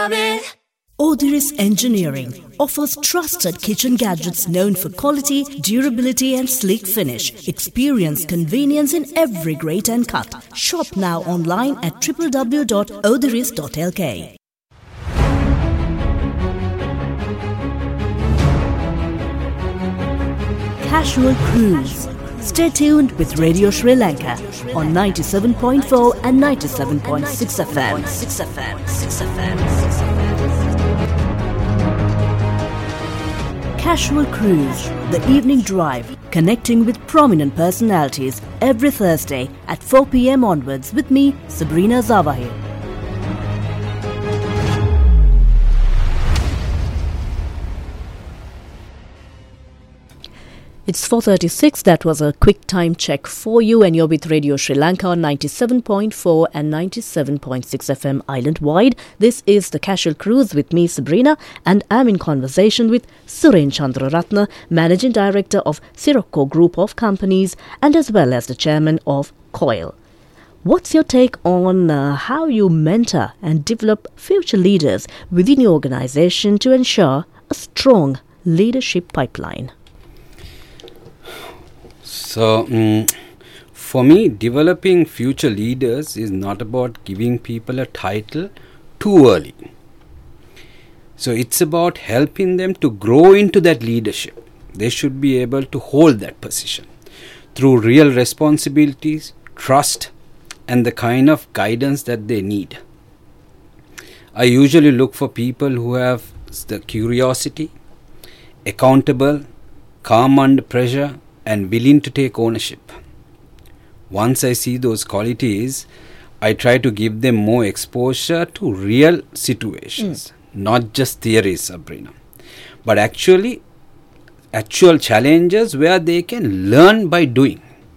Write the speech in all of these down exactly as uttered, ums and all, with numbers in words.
Odiris Engineering offers trusted kitchen gadgets known for quality, durability and sleek finish. Experience convenience in every grate and cut. Shop now online at w w w dot odiris dot l k. Casual Cruise. Stay tuned with Radio Sri Lanka on ninety-seven point four and ninety-seven point six F M. six F M. six F M. Casual Cruise, the evening drive, connecting with prominent personalities every Thursday at four p m onwards with me, Sabrina Zawahir. It's four thirty-six. That was a quick time check for you, and you're with Radio Sri Lanka on ninety-seven point four and ninety-seven point six F M island-wide. This is the Casual Cruise with me, Sabrina, and I'm in conversation with Suren Chandraratna, Managing Director of Sirocco Group of Companies, and as well as the Chairman of COIL. What's your take on uh, how you mentor and develop future leaders within your organization to ensure a strong leadership pipeline? So, um, for me, developing future leaders is not about giving people a title too early. So, it's about helping them to grow into that leadership. They should be able to hold that position through real responsibilities, trust, and the kind of guidance that they need. I usually look for people who have the curiosity, accountable, calm under pressure, and willing to take ownership. Once I see those qualities, I try to give them more exposure to real situations, mm. not just theories, Sabrina, but actually actual challenges where they can learn by doing.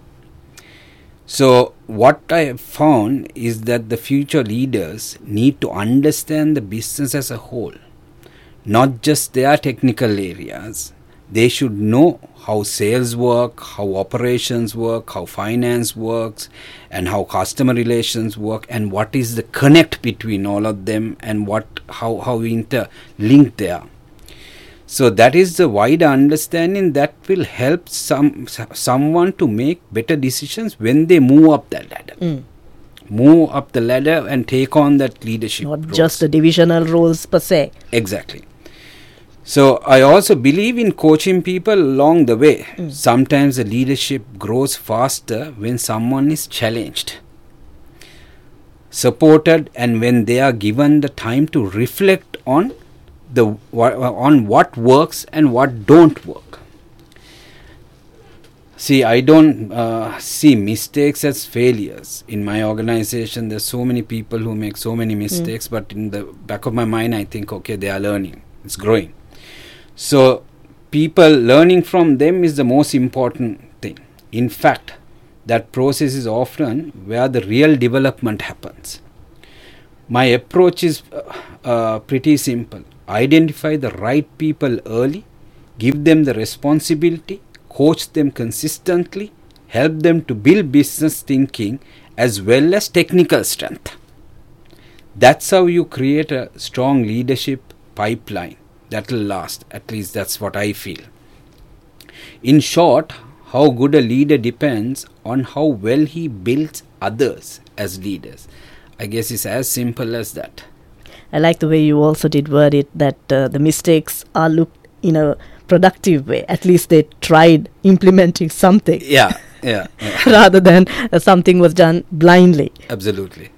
So what I have found is that the future leaders need to understand the business as a whole, not just their technical areas. They should know how sales work, how operations work, how finance works, and how customer relations work, and what is the connect between all of them, and what how how we interlink there. So that is the wider understanding that will help some someone to make better decisions when they move up that ladder. Mm. Move up the ladder and take on that leadership Not roles. Just the divisional roles per se. Exactly. So I also believe in coaching people along the way. Mm. Sometimes the leadership grows faster when someone is challenged, supported, and when they are given the time to reflect on the on what works and what don't work. See, I don't uh, see mistakes as failures. In my organization, there's so many people who make so many mistakes, mm. but in the back of my mind, I think, okay, they are learning. It's growing. So, people learning from them is the most important thing. In fact, that process is often where the real development happens. My approach is uh, uh, pretty simple. Identify the right people early, give them the responsibility, coach them consistently, help them to build business thinking as well as technical strength. That's how you create a strong leadership pipeline that will last. At least that's what I feel. In short, how good a leader depends on how well he builds others as leaders. I guess it's as simple as that. I like the way you also did word it, that uh, the mistakes are looked in a productive way. At least they tried implementing something. Yeah, yeah. yeah. Rather than uh, something was done blindly. Absolutely.